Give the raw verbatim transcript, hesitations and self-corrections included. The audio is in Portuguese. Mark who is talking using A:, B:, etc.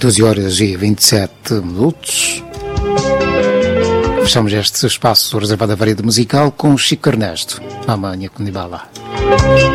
A: doze horas e vinte e sete minutos. Fechamos este espaço reservado à variedade musical com Chico Ernesto, Mamãe Kunibala.